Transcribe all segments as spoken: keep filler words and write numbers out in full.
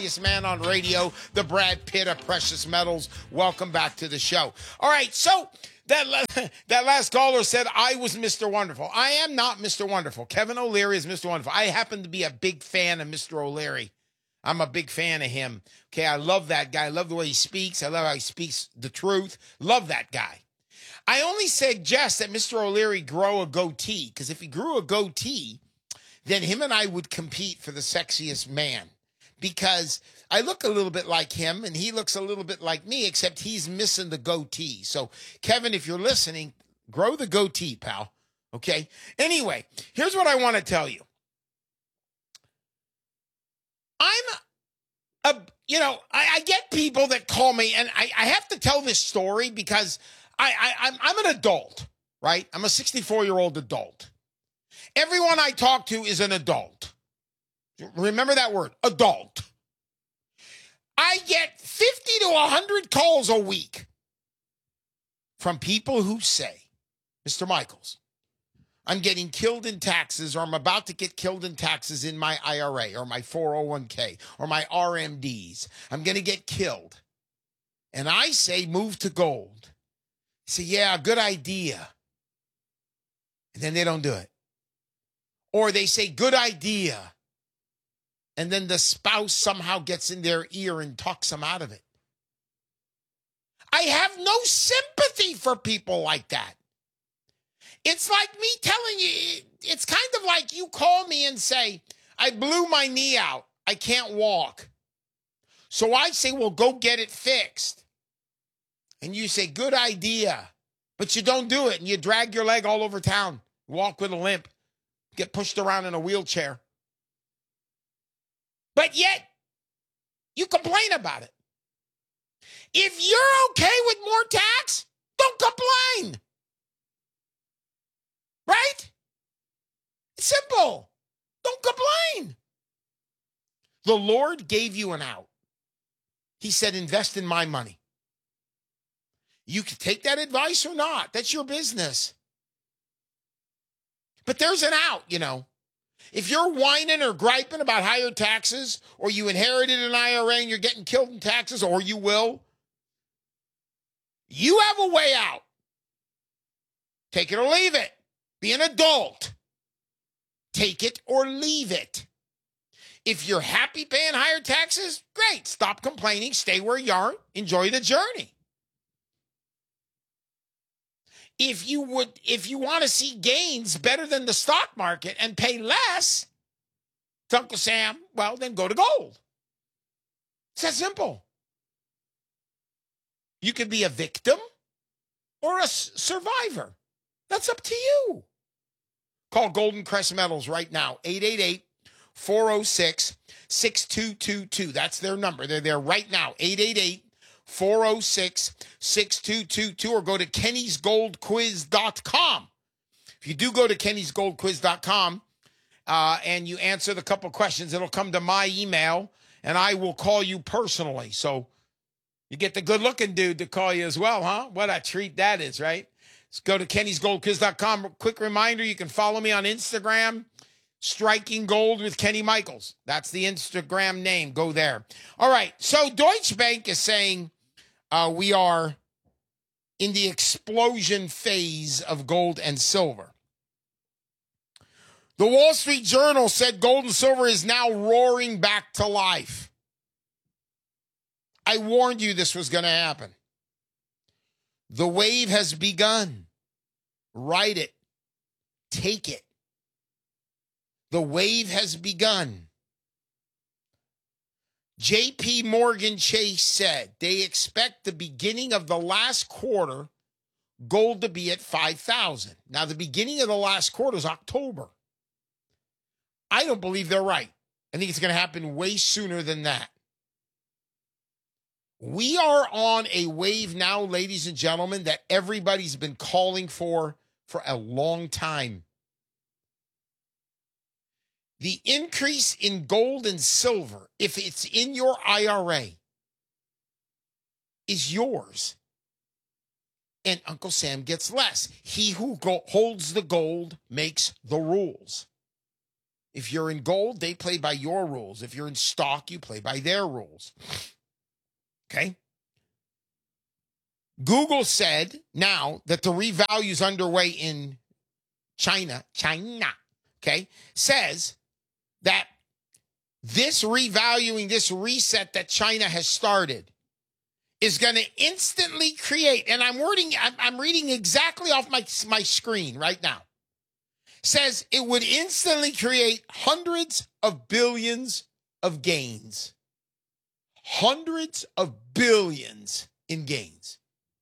Man on radio, the Brad Pitt of precious metals. Welcome back to the show. All right, so that that last caller said I was Mister Wonderful. I am not Mister Wonderful. Kevin O'Leary is Mister Wonderful. I happen to be a big fan of Mister O'Leary. I'm a big fan of him. Okay, I love that guy. I love the way he speaks. I love how he speaks the truth. Love that guy. I only suggest that Mister O'Leary grow a goatee, because if he grew a goatee, then him and I would compete for the sexiest man. Because I look a little bit like him, and he looks a little bit like me, except he's missing the goatee. So, Kevin, if you're listening, grow the goatee, pal. Okay? Anyway, here's what I want to tell you. I'm a, you know, I, I get people that call me, and I, I have to tell this story because I, I, I'm, I'm an adult, right? I'm a sixty-four-year-old adult. Everyone I talk to is an adult. Remember that word, adult. I get fifty to one hundred calls a week from people who say, Mister Michaels, I'm getting killed in taxes, or I'm about to get killed in taxes in my I R A or my four oh one k or my R M Ds. I'm going to get killed. And I say, move to gold. I say, yeah, good idea. And then they don't do it. Or they say, good idea. And then the spouse somehow gets in their ear and talks them out of it. I have no sympathy for people like that. It's like me telling you, it's kind of like you call me and say, I blew my knee out. I can't walk. So I say, well, go get it fixed. And you say, good idea. But you don't do it. And you drag your leg all over town. Walk with a limp. Get pushed around in a wheelchair. But yet, you complain about it. If you're okay with more tax, don't complain. Right? It's simple. Don't complain. The Lord gave you an out. He said, invest in my money. You can take that advice or not. That's your business. But there's an out, you know. If you're whining or griping about higher taxes, or you inherited an I R A and you're getting killed in taxes, or you will, you have a way out. Take it or leave it. Be an adult. Take it or leave it. If you're happy paying higher taxes, great. Stop complaining. Stay where you are. Enjoy the journey. If you would, if you want to see gains better than the stock market and pay less, to Uncle Sam, well, then go to gold. It's that simple. You could be a victim or a s- survivor. That's up to you. Call Golden Crest Metals right now, eight eight eight, four oh six, six two two two. That's their number. They're there right now, eight eight eight, four oh six, six two two two, or go to kennys gold quiz dot com. If you do go to kennys gold quiz dot com uh, and you answer the couple questions, it'll come to my email, and I will call you personally. So you get the good-looking dude to call you as well, huh? What a treat that is, right? Let's go to kennys gold quiz dot com. Quick reminder, you can follow me on Instagram, Striking Gold with Kenny Michaels. That's the Instagram name. Go there. All right, so Deutsche Bank is saying uh, we are in the explosion phase of gold and silver. The Wall Street Journal said gold and silver is now roaring back to life. I warned you this was going to happen. The wave has begun. Ride it. Take it. The wave has begun. J P Morgan Chase said they expect the beginning of the last quarter gold to be at five thousand. Now, the beginning of the last quarter is October. I don't believe they're right. I think it's going to happen way sooner than that. We are on a wave now, ladies and gentlemen, that everybody's been calling for for a long time. The increase in gold and silver, if it's in your I R A, is yours. And Uncle Sam gets less. He who go- holds the gold makes the rules. If you're in gold, they play by your rules. If you're in stock, you play by their rules. Okay? Google said now that the revalue is underway in China, China, okay, says that this revaluing, this reset that China has started is going to instantly create, and I'm wording, I'm, I'm reading exactly off my, my screen right now, says it would instantly create hundreds of billions of gains. Hundreds of billions in gains.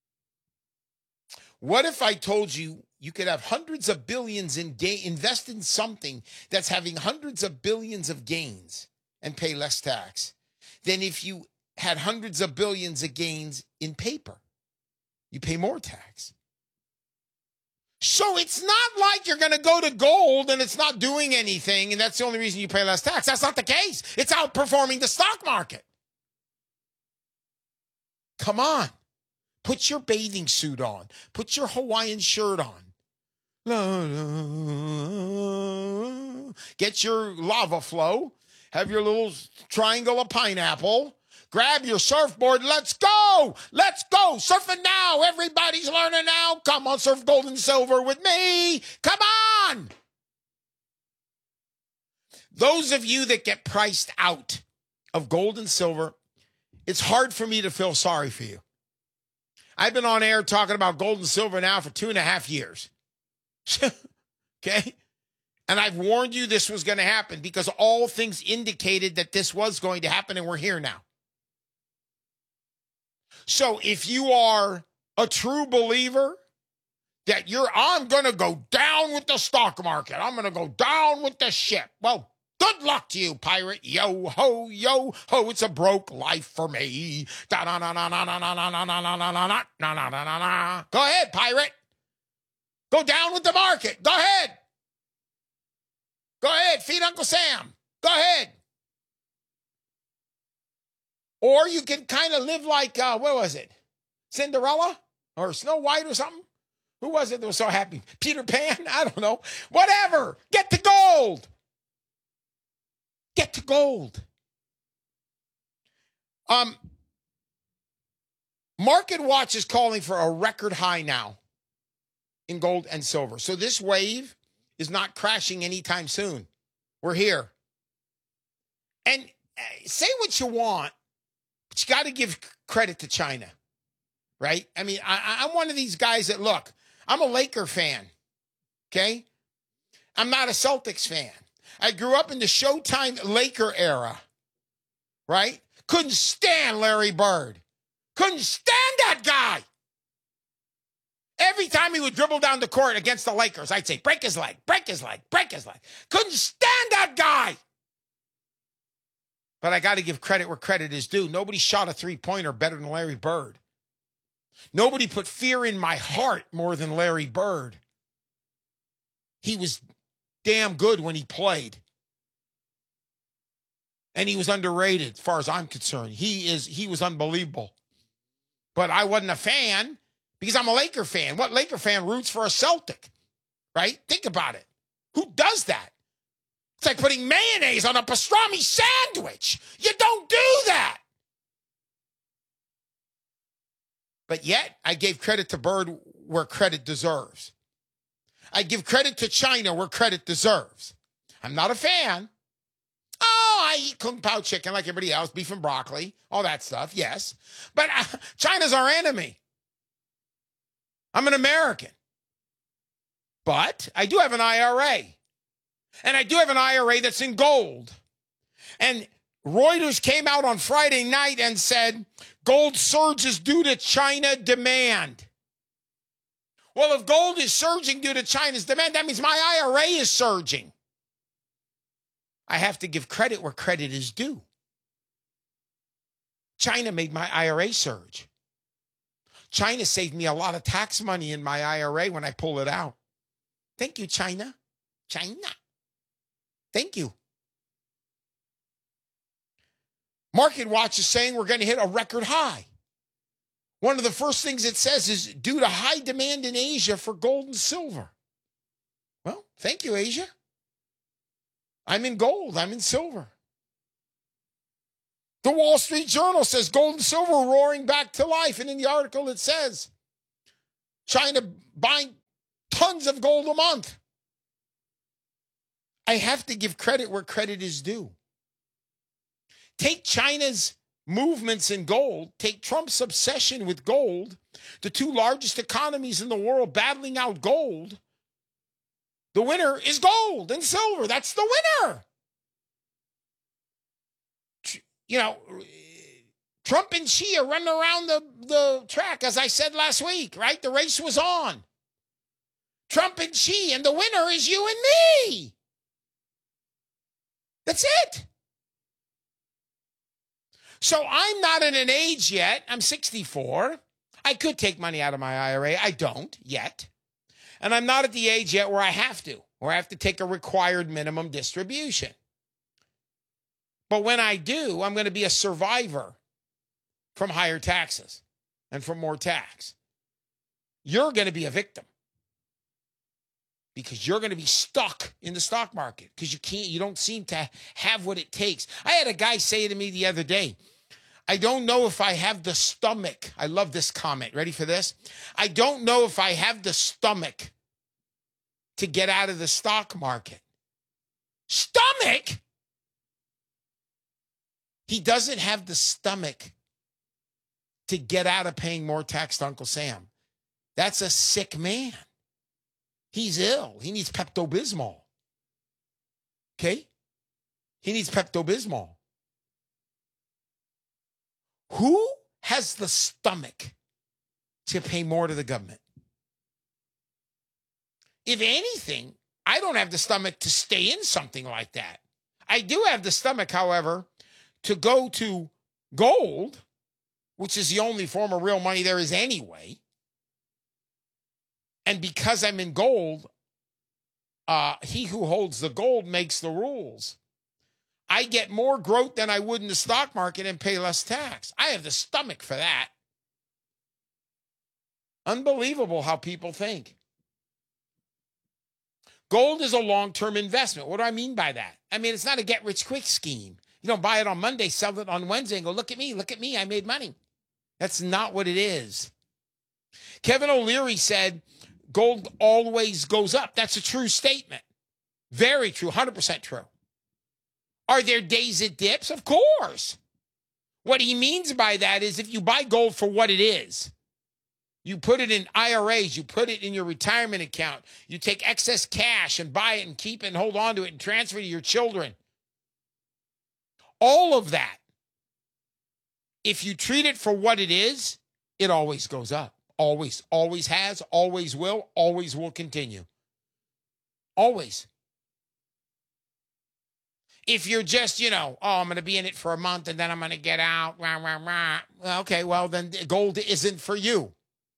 What if I told you you could have hundreds of billions in gain, invest in something that's having hundreds of billions of gains and pay less tax than if you had hundreds of billions of gains in paper? You pay more tax. So it's not like you're going to go to gold and it's not doing anything and that's the only reason you pay less tax. That's not the case. It's outperforming the stock market. Come on. Put your bathing suit on. Put your Hawaiian shirt on. La, la. Get your lava flow. Have your little triangle of pineapple. Grab your surfboard. Let's go. Let's go. Surfing now. Everybody's learning now. Come on, surf gold and silver with me. Come on. Those of you that get priced out of gold and silver, it's hard for me to feel sorry for you. I've been on air talking about gold and silver now for two and a half years. Okay? And I've warned you this was going to happen because all things indicated that this was going to happen, and we're here now. So if you are a true believer that you're, I'm going to go down with the stock market, I'm going to go down with the ship. Well, good luck to you, pirate. Yo, ho, yo, ho. It's a broke life for me. Da na na na na na na na na na na na na na na na na na. Go ahead, pirate. Go down with the market. Go ahead. Go ahead. Feed Uncle Sam. Go ahead. Or you can kind of live like, uh, what was it? Cinderella or Snow White or something? Who was it that was so happy? Peter Pan? I don't know. Whatever. Get to gold. Get to gold. Um, Market Watch is calling for a record high now in gold and silver. So this wave is not crashing anytime soon. We're here. And uh, say what you want, but you got to give credit to China, right? I mean, I, I'm one of these guys that, look, I'm a Laker fan, okay? I'm not a Celtics fan. I grew up in the Showtime Laker era, right? Couldn't stand Larry Bird. Couldn't stand that guy. Every time he would dribble down the court against the Lakers, I'd say, break his leg, break his leg, break his leg. Couldn't stand that guy. But I got to give credit where credit is due. Nobody shot a three-pointer better than Larry Bird. Nobody put fear in my heart more than Larry Bird. He was damn good when he played. And he was underrated as far as I'm concerned. He is he was unbelievable. But I wasn't a fan because I'm a Laker fan. What Laker fan roots for a Celtic? Right? Think about it. Who does that? It's like putting mayonnaise on a pastrami sandwich. You don't do that. But yet, I gave credit to Bird where credit deserves. I give credit to China where credit deserves. I'm not a fan. Oh, I eat Kung Pao chicken like everybody else, beef and broccoli, all that stuff, yes. But uh, China's our enemy. I'm an American. But I do have an I R A. And I do have an I R A that's in gold. And Reuters came out on Friday night and said, gold surges due to China demand. Well, if gold is surging due to China's demand, that means my I R A is surging. I have to give credit where credit is due. China made my I R A surge. China saved me a lot of tax money in my I R A when I pull it out. Thank you, China. China. Thank you. Market Watch is saying we're going to hit a record high. One of the first things it says is due to high demand in Asia for gold and silver. Well, thank you, Asia. I'm in gold. I'm in silver. The Wall Street Journal says gold and silver roaring back to life. And in the article it says China buying tons of gold a month. I have to give credit where credit is due. Take China's movements in gold, take Trump's obsession with gold, the two largest economies in the world battling out gold. The winner is gold and silver. That's the winner. You know, Trump and Xi are running around the, the track, as I said last week, right? The race was on. Trump and Xi, and the winner is you and me. That's it. So I'm not in an age yet. I'm sixty-four. I could take money out of my I R A. I don't yet. And I'm not at the age yet where I have to, where I have to take a required minimum distribution. But when I do, I'm going to be a survivor from higher taxes and from more tax. You're going to be a victim because you're going to be stuck in the stock market because you can't, you don't seem to have what it takes. I had a guy say to me the other day, I don't know if I have the stomach. I love this comment. Ready for this? I don't know if I have the stomach to get out of the stock market. Stomach? He doesn't have the stomach to get out of paying more tax to Uncle Sam. That's a sick man. He's ill. He needs Pepto-Bismol. Okay? He needs Pepto-Bismol. Who has the stomach to pay more to the government? If anything, I don't have the stomach to stay in something like that. I do have the stomach, however, to go to gold, which is the only form of real money there is anyway. And because I'm in gold, uh, he who holds the gold makes the rules. I get more growth than I would in the stock market and pay less tax. I have the stomach for that. Unbelievable how people think. Gold is a long-term investment. What do I mean by that? I mean, it's not a get-rich-quick scheme. You don't buy it on Monday, sell it on Wednesday, and go, look at me, look at me, I made money. That's not what it is. Kevin O'Leary said, gold always goes up. That's a true statement. Very true, one hundred percent true. Are there days it dips? Of course. What he means by that is if you buy gold for what it is, you put it in I R As, you put it in your retirement account, you take excess cash and buy it and keep it and hold on to it and transfer to your children. All of that, if you treat it for what it is, it always goes up. Always, always has, always will, always will continue. Always. If you're just, you know, oh, I'm going to be in it for a month and then I'm going to get out. Rah, rah, rah. Okay, well, then gold isn't for you.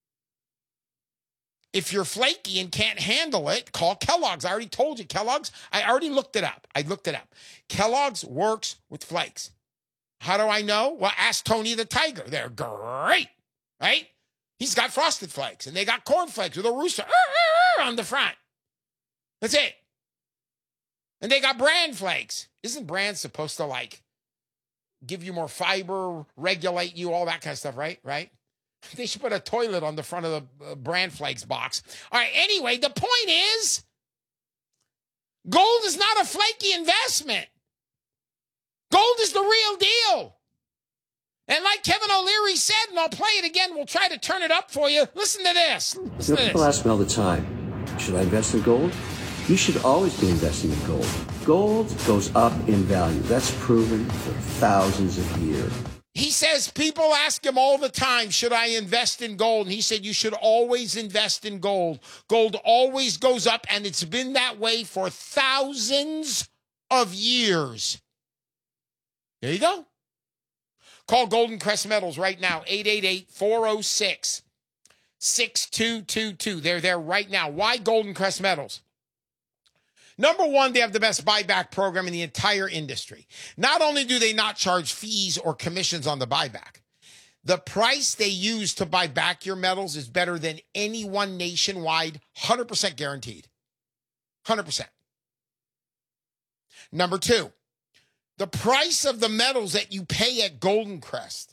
If you're flaky and can't handle it, call Kellogg's. I already told you, Kellogg's. I already looked it up. I looked it up. Kellogg's works with flakes. How do I know? Well, ask Tony the Tiger. They're great, right? He's got Frosted Flakes, and they got Corn Flakes with a rooster on the front. That's it. And they got Bran Flakes. Isn't Bran supposed to, like, give you more fiber, regulate you, all that kind of stuff, right? Right? They should put a toilet on the front of the uh, Bran Flakes box. All right, anyway, the point is, gold is not a flaky investment. Gold is the real deal. And like Kevin O'Leary said, and I'll play it again, we'll try to turn it up for you. Listen to this. Listen you know, to people this. ask me all the time, should I invest in gold? You should always be investing in gold. Gold goes up in value. That's proven for thousands of years. He says people ask him all the time, should I invest in gold? And he said you should always invest in gold. Gold always goes up, and it's been that way for thousands of years. There you go. Call Golden Crest Metals right now, eight eight eight, four oh six, six two two two. They're there right now. Why Golden Crest Metals? Number one, they have the best buyback program in the entire industry. Not only do they not charge fees or commissions on the buyback, the price they use to buy back your metals is better than anyone nationwide, one hundred percent guaranteed. one hundred percent. Number two, the price of the metals that you pay at Golden Crest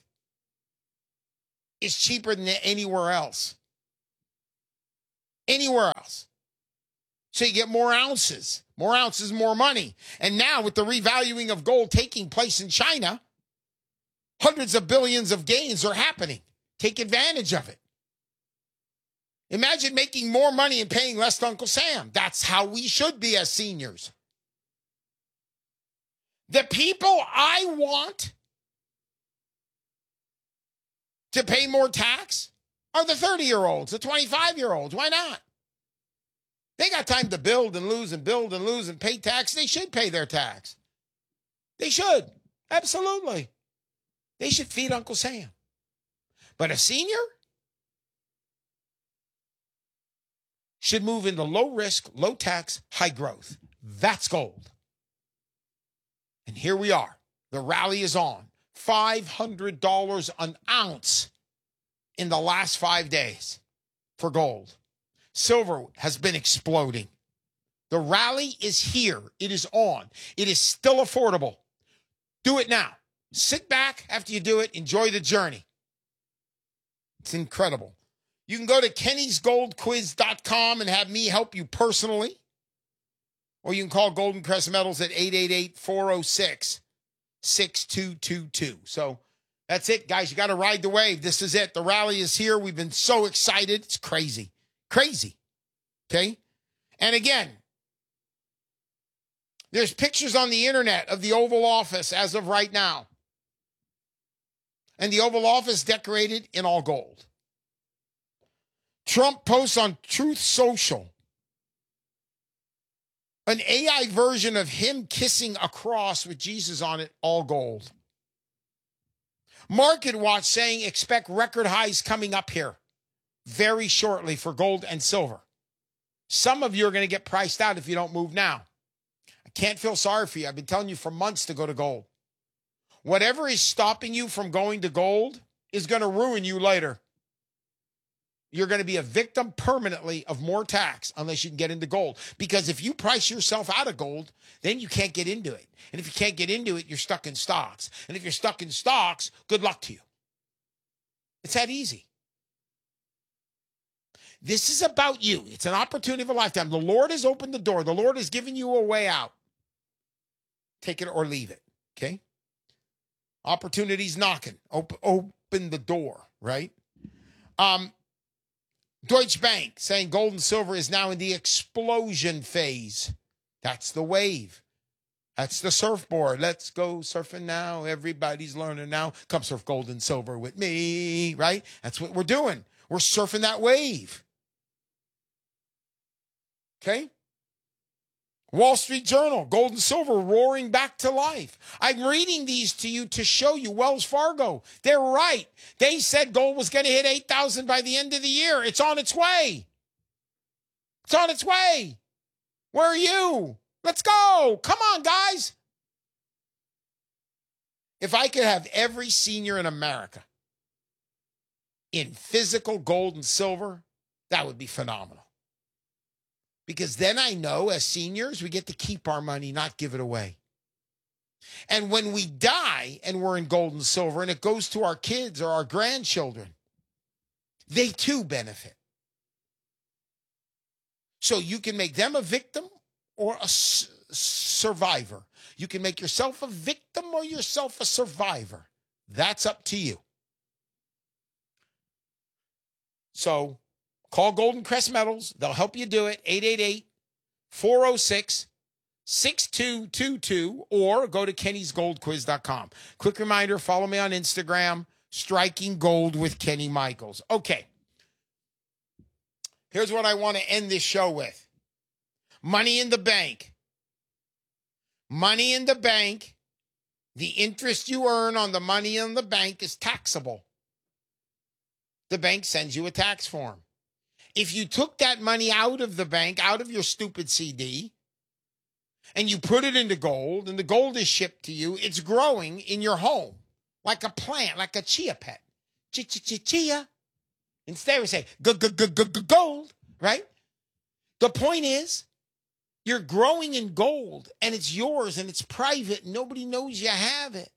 is cheaper than anywhere else. Anywhere else. So you get more ounces. More ounces, more money. And now with the revaluing of gold taking place in China, hundreds of billions of gains are happening. Take advantage of it. Imagine making more money and paying less to Uncle Sam. That's how we should be as seniors. The people I want to pay more tax are the thirty-year-olds, the twenty-five-year-olds. Why not? They got time to build and lose and build and lose and pay tax. They should pay their tax. They should. Absolutely. They should feed Uncle Sam. But a senior should move into low risk, low tax, high growth. That's gold. And here we are. The rally is on. five hundred dollars an ounce in the last five days for gold. Silver has been exploding. The rally is here. It is on. It is still affordable. Do it now. Sit back after you do it. Enjoy the journey. It's incredible. You can go to kennys gold quiz dot com and have me help you personally. Or you can call Golden Crest Metals at eight eight eight, four oh six, six two two two. So that's it, guys. You got to ride the wave. This is it. The rally is here. We've been so excited. It's crazy. Crazy. Okay? And again, there's pictures on the internet of the Oval Office as of right now. And the Oval Office decorated in all gold. Trump posts on Truth Social an A I version of him kissing a cross with Jesus on it, all gold. Market Watch saying expect record highs coming up here very shortly for gold and silver. Some of you are going to get priced out if you don't move now. I can't feel sorry for you. I've been telling you for months to go to gold. Whatever is stopping you from going to gold is going to ruin you later. You're going to be a victim permanently of more tax unless you can get into gold. Because if you price yourself out of gold, then you can't get into it. And if you can't get into it, you're stuck in stocks. And if you're stuck in stocks, good luck to you. It's that easy. This is about you. It's an opportunity of a lifetime. The Lord has opened the door. The Lord has given you a way out. Take it or leave it, okay? Opportunity's knocking. Open, open the door, right? Um, Deutsche Bank saying gold and silver is now in the explosion phase. That's the wave. That's the surfboard. Let's go surfing now. Everybody's learning now. Come surf gold and silver with me, right? That's what we're doing. We're surfing that wave. Okay? Wall Street Journal, gold and silver roaring back to life. I'm reading these to you to show you Wells Fargo. They're right. They said gold was going to hit eight thousand by the end of the year. It's on its way. It's on its way. Where are you? Let's go. Come on, guys. If I could have every senior in America in physical gold and silver, that would be phenomenal. Because then I know as seniors, we get to keep our money, not give it away. And when we die and we're in gold and silver and it goes to our kids or our grandchildren, they too benefit. So you can make them a victim or a s- survivor. You can make yourself a victim or yourself a survivor. That's up to you. So call Golden Crest Metals. They'll help you do it. eight eight eight, four oh six, six two two two or go to kennys gold quiz dot com. Quick reminder, follow me on Instagram, Striking Gold with Kenny Michaels. Okay. Here's what I want to end this show with. Money in the bank. Money in the bank. The interest you earn on the money in the bank is taxable. The bank sends you a tax form. If you took that money out of the bank, out of your stupid C D, and you put it into gold, and the gold is shipped to you, it's growing in your home like a plant, like a chia pet. Chia. Instead, we say gold, right? The point is, You're growing in gold, and it's yours, and it's private. And nobody knows you have it.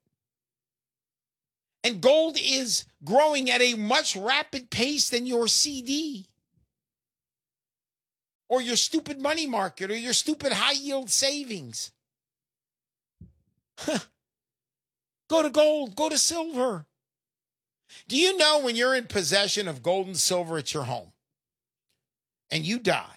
And gold is growing at a much rapid pace than your C D or your stupid money market or your stupid high-yield savings. Go to gold. Go to silver. Do you know when you're in possession of gold and silver at your home and you die,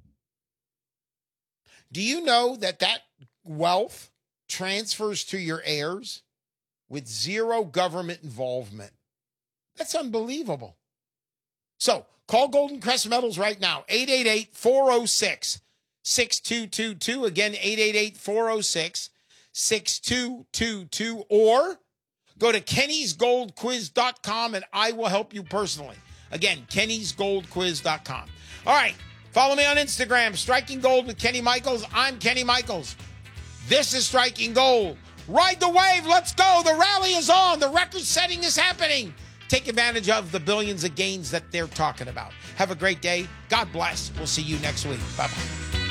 do you know that that wealth transfers to your heirs with zero government involvement? That's unbelievable. So call Golden Crest Metals right now, eight eight eight, four oh six, six two two two. Again, eight eight eight, four oh six, six two two two. Or go to kennys gold quiz dot com and I will help you personally. Again, kennys gold quiz dot com. All right. Follow me on Instagram, Striking Gold with Kenny Michaels. I'm Kenny Michaels. This is Striking Gold. Ride the wave. Let's go. The rally is on. The record setting is happening. Take advantage of the billions of gains that they're talking about. Have a great day. God bless. We'll see you next week. Bye-bye.